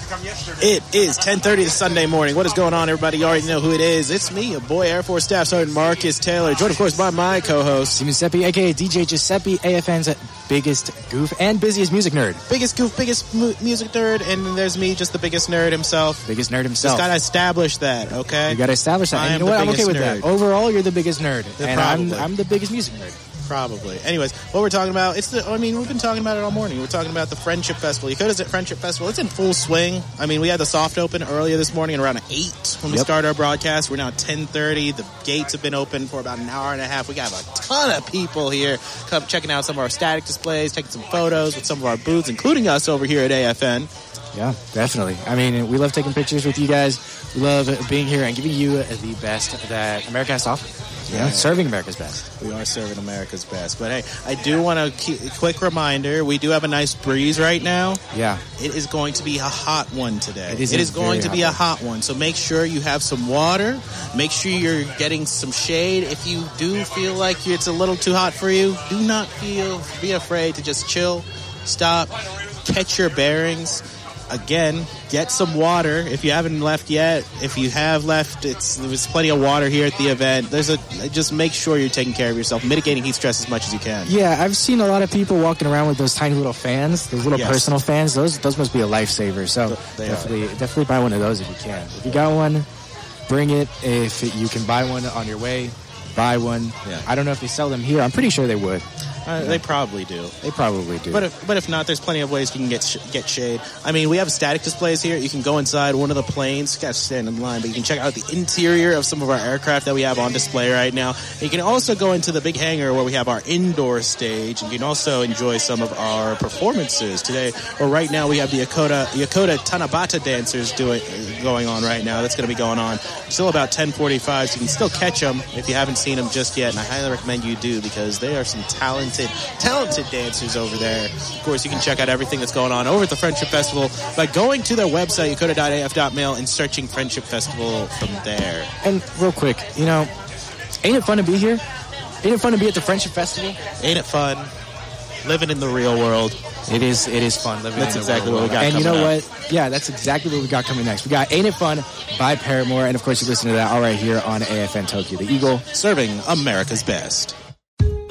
It is 10:30 this Sunday morning. What is going on, everybody? You already know who it is. It's me, your boy, Air Force Staff Sergeant Marcus Taylor, joined, of course, by my co-host, Steven Seppi, a.k.a. DJ Giuseppe, AFN's biggest goof and busiest music nerd. Biggest goof, biggest music nerd, and then there's me, just the biggest nerd himself. Biggest nerd himself. Just gotta establish that, okay? You gotta establish that. And you know what? I'm okay with that. Overall, you're the biggest nerd. And I'm the biggest music nerd. Probably. Anyways, what we're talking about, we've been talking about it all morning. We're talking about the Friendship Festival. Yakota's at Friendship Festival. It's in full swing. I mean, we had the soft open earlier this morning at around 8 when we started our broadcast. We're now at 10:30. The gates have been open for about an hour and a half. We got a ton of people here checking out some of our static displays, taking some photos with some of our booths, including us over here at AFN. Yeah, definitely. I mean, we love taking pictures with you guys. We love being here and giving you the best that America has to offer. Yeah, serving America's best. We are serving America's best. But hey, I do want to keep a quick reminder. We do have a nice breeze right now. Yeah. It is going to be a hot one today. It is going to be a hot one. So make sure you have some water. Make sure you're getting some shade. If you do feel like it's a little too hot for you, do not be afraid to just chill, stop, catch your bearings. Again, get some water if you haven't left yet. If you have left, there's plenty of water here at the event. Just make sure you're taking care of yourself, mitigating heat stress as much as you can. Yeah, I've seen a lot of people walking around with those tiny little fans, those little personal fans. Those must be a lifesaver. So definitely buy one of those if you can. If you got one, bring it. If you can buy one on your way, buy one. Yeah. I don't know if they sell them here. I'm pretty sure they would. They probably do. They probably do. But if not, there's plenty of ways you can get shade. I mean, we have static displays here. You can go inside one of the planes. You got to stand in line, but you can check out the interior of some of our aircraft that we have on display right now. And you can also go into the big hangar where we have our indoor stage. You can also enjoy some of our performances today. Or right now, we have the Yokota Tanabata dancers going on right now. That's going to be going on still about 10:45. So you can still catch them if you haven't seen them just yet. And I highly recommend you do because they are some talented dancers over there. Of course, you can check out everything that's going on over at the Friendship Festival by going to their website, yokota.af.mail, and searching Friendship Festival from there. And real quick, ain't it fun to be here? Ain't it fun to be at the Friendship Festival? Ain't it fun? Living in the real world. It is fun living in the real world. That's exactly what we got coming up. And you know what? Yeah, that's exactly what we got coming next. We got Ain't It Fun by Paramore. And, of course, you listen to that all right here on AFN Tokyo. The Eagle. Serving America's best.